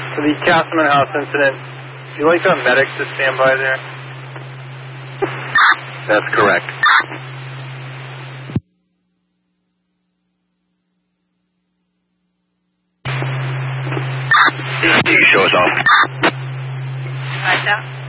For the Castleman House incident, would you like a medic to stand by there? That's correct. You can show us off. Right,